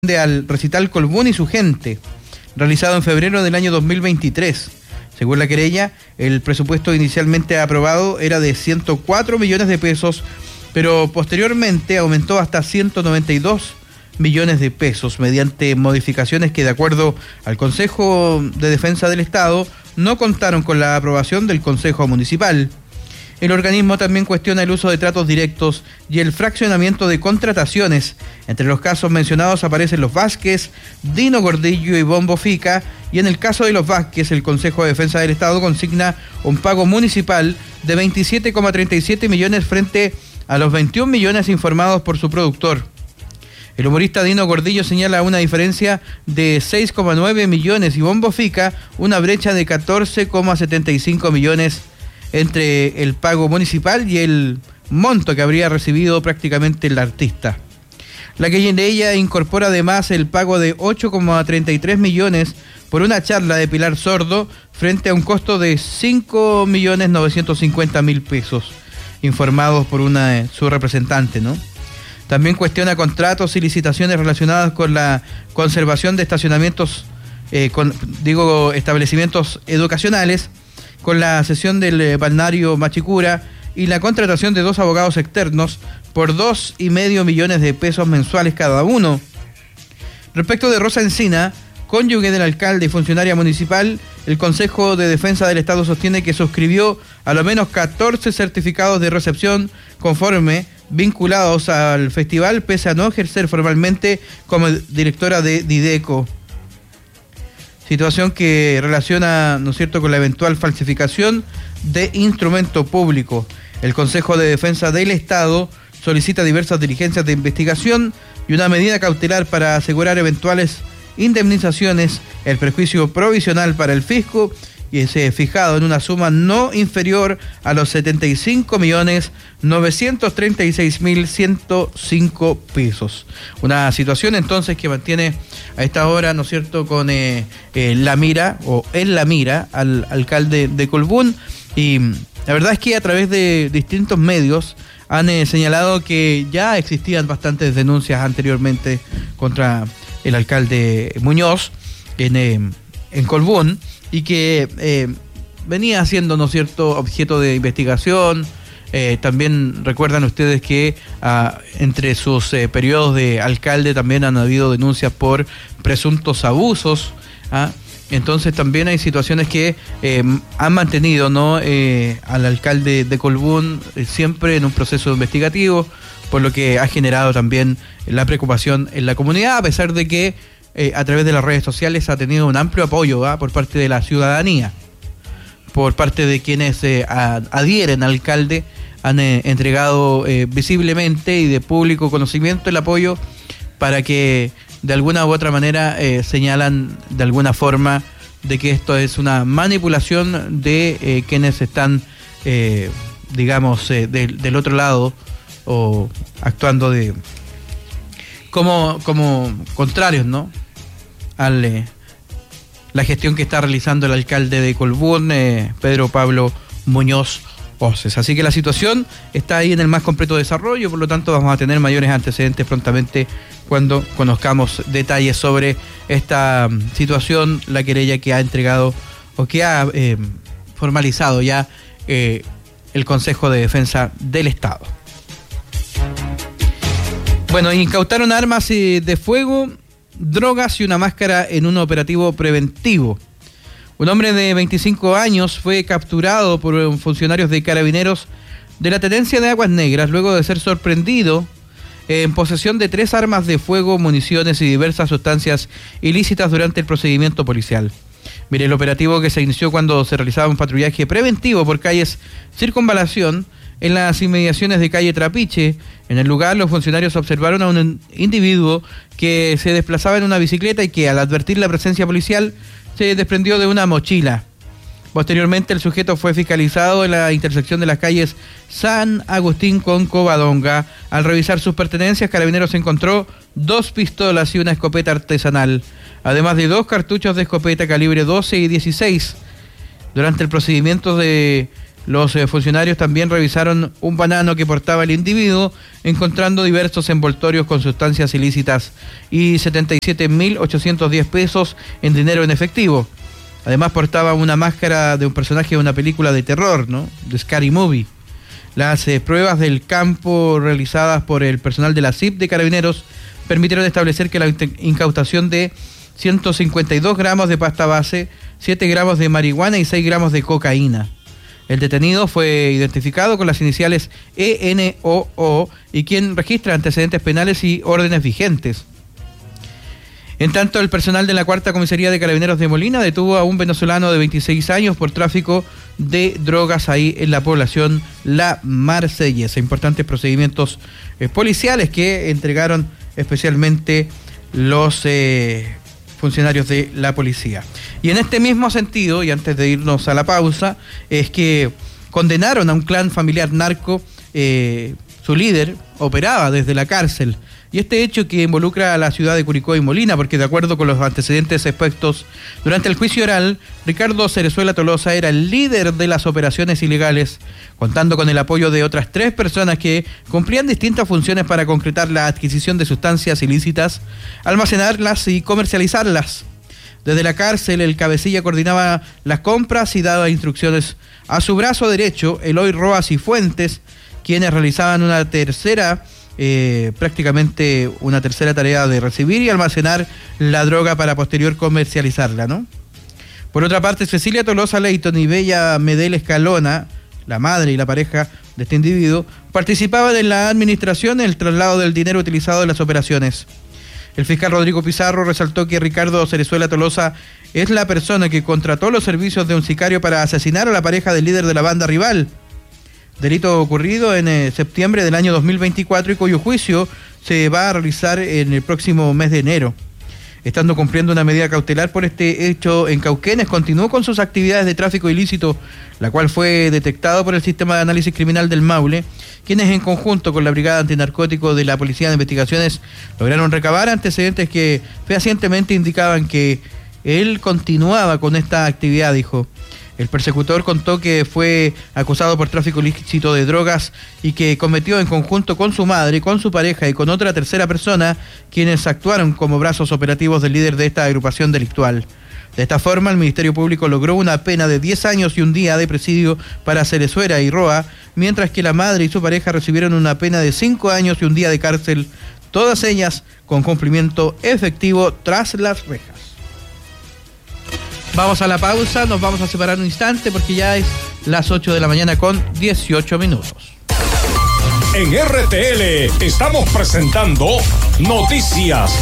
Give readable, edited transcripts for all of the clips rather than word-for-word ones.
al recital Colbún y su gente, realizado en febrero del año 2023. Según la querella, el presupuesto inicialmente aprobado era de 104 millones de pesos, pero posteriormente aumentó hasta 192 millones de pesos mediante modificaciones que, de acuerdo al Consejo de Defensa del Estado, no contaron con la aprobación del Consejo Municipal. El organismo también cuestiona el uso de tratos directos y el fraccionamiento de contrataciones. Entre los casos mencionados aparecen los Vázquez, Dino Gordillo y Bombo Fica, y en el caso de los Vázquez, el Consejo de Defensa del Estado consigna un pago municipal de 27,37 millones frente a los 21 millones informados por su productor. El humorista Dino Gordillo señala una diferencia de 6,9 millones y Bombo Fica una brecha de 14,75 millones entre el pago municipal y el monto que habría recibido prácticamente el artista. La querella incorpora además el pago de 8,33 millones por una charla de Pilar Sordo frente a un costo de 5.950.000 pesos, informados por su representante, ¿no? También cuestiona contratos y licitaciones relacionadas con la conservación de estacionamientos, establecimientos educacionales, con la cesión del balneario Machicura y la contratación de 2 abogados externos por 2,5 millones de pesos mensuales cada uno. Respecto de Rosa Encina, cónyuge del alcalde y funcionaria municipal, el Consejo de Defensa del Estado sostiene que suscribió a lo menos 14 certificados de recepción conforme vinculados al festival, pese a no ejercer formalmente como directora de Dideco. Situación que relaciona, ¿no es cierto?, con la eventual falsificación de instrumento público. El Consejo de Defensa del Estado solicita diversas diligencias de investigación y una medida cautelar para asegurar eventuales indemnizaciones, el perjuicio provisional para el fisco y ese fijado en una suma no inferior a los 75.936.105 pesos. Una situación entonces que mantiene a esta hora, ¿no es cierto?, con la mira o en la mira al alcalde de Colbún, y la verdad es que a través de distintos medios han señalado que ya existían bastantes denuncias anteriormente contra el alcalde Muñoz en Colbún, y que venía siendo, ¿no es cierto?, objeto de investigación. También recuerdan ustedes que entre sus periodos de alcalde también han habido denuncias por presuntos abusos. Entonces también hay situaciones que han mantenido, ¿no?, al alcalde de Colbún siempre en un proceso investigativo, por lo que ha generado también la preocupación en la comunidad, a pesar de que a través de las redes sociales ha tenido un amplio apoyo por parte de la ciudadanía, por parte de quienes adhieren al alcalde. Han entregado visiblemente y de público conocimiento el apoyo para que de alguna u otra manera señalan de alguna forma de que esto es una manipulación de quienes están, del otro lado, o actuando como contrarios, ¿no?, a la gestión que está realizando el alcalde de Colbún, Pedro Pablo Muñoz Oces. Así que la situación está ahí en el más completo desarrollo, por lo tanto vamos a tener mayores antecedentes prontamente cuando conozcamos detalles sobre esta situación, la querella que ha entregado o que ha formalizado ya el Consejo de Defensa del Estado. Bueno, incautaron armas de fuego, drogas y una máscara en un operativo preventivo. Un hombre de 25 años fue capturado por funcionarios de Carabineros de la Tenencia de Aguas Negras luego de ser sorprendido en posesión de 3 armas de fuego, municiones y diversas sustancias ilícitas durante el procedimiento policial. Mire, el operativo que se inició cuando se realizaba un patrullaje preventivo por calles Circunvalación en las inmediaciones de calle Trapiche. En el lugar, los funcionarios observaron a un individuo que se desplazaba en una bicicleta y que, al advertir la presencia policial, se desprendió de una mochila. Posteriormente, el sujeto fue fiscalizado en la intersección de las calles San Agustín con Covadonga. Al revisar sus pertenencias, Carabineros encontró 2 pistolas y una escopeta artesanal, además de 2 cartuchos de escopeta calibre 12 y 16. Durante el procedimiento de Los funcionarios también revisaron un banano que portaba el individuo, encontrando diversos envoltorios con sustancias ilícitas y 77.810 pesos en dinero en efectivo. Además portaba una máscara de un personaje de una película de terror, ¿no? De Scary Movie. Las pruebas del campo realizadas por el personal de la CIP de Carabineros permitieron establecer que la incautación de 152 gramos de pasta base, 7 gramos de marihuana y 6 gramos de cocaína. El detenido fue identificado con las iniciales ENOO y quien registra antecedentes penales y órdenes vigentes. En tanto, el personal de la Cuarta Comisaría de Carabineros de Molina detuvo a un venezolano de 26 años por tráfico de drogas ahí en la población La Marsellesa. Importantes procedimientos policiales que entregaron especialmente los funcionarios de la policía. Y en este mismo sentido, y antes de irnos a la pausa, es que condenaron a un clan familiar narco, su líder operaba desde la cárcel. Y este hecho que involucra a la ciudad de Curicó y Molina, porque de acuerdo con los antecedentes expuestos durante el juicio oral, Ricardo Cerezuela Tolosa era el líder de las operaciones ilegales, contando con el apoyo de otras 3 personas que cumplían distintas funciones para concretar la adquisición de sustancias ilícitas, almacenarlas y comercializarlas. Desde la cárcel, el cabecilla coordinaba las compras y daba instrucciones a su brazo derecho, Eloy Roas y Fuentes, quienes realizaban prácticamente una tercera tarea de recibir y almacenar la droga para posterior comercializarla, ¿no? Por otra parte, Cecilia Tolosa Leighton y Bella Medel Escalona, la madre y la pareja de este individuo, participaban en la administración y el traslado del dinero utilizado en las operaciones. El fiscal Rodrigo Pizarro resaltó que Ricardo Cerezuela Tolosa es la persona que contrató los servicios de un sicario para asesinar a la pareja del líder de la banda rival. Delito ocurrido en septiembre del año 2024 y cuyo juicio se va a realizar en el próximo mes de enero. Estando cumpliendo una medida cautelar por este hecho en Cauquenes, continuó con sus actividades de tráfico ilícito, la cual fue detectado por el Sistema de Análisis Criminal del Maule, quienes en conjunto con la Brigada Antinarcótico de la Policía de Investigaciones lograron recabar antecedentes que fehacientemente indicaban que él continuaba con esta actividad, dijo. El persecutor contó que fue acusado por tráfico ilícito de drogas y que cometió en conjunto con su madre, con su pareja y con otra tercera persona, quienes actuaron como brazos operativos del líder de esta agrupación delictual. De esta forma, el Ministerio Público logró una pena de 10 años y un día de presidio para Cerezuela y Roa, mientras que la madre y su pareja recibieron una pena de 5 años y un día de cárcel, todas ellas con cumplimiento efectivo tras las rejas. Vamos a la pausa, nos vamos a separar un instante porque ya es las 8 de la mañana con 18 minutos. En RTL estamos presentando Noticias.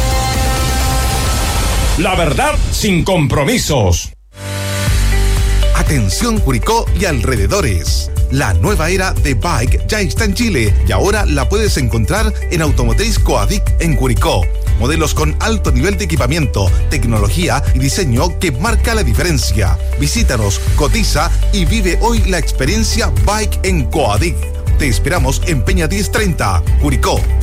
La verdad sin compromisos. Atención Curicó y alrededores. La nueva era de Bike ya está en Chile y ahora la puedes encontrar en Automotriz Coadic en Curicó. Modelos con alto nivel de equipamiento, tecnología y diseño que marca la diferencia. Visítanos, cotiza y vive hoy la experiencia Bike en Coadic. Te esperamos en Peña 1030, Curicó.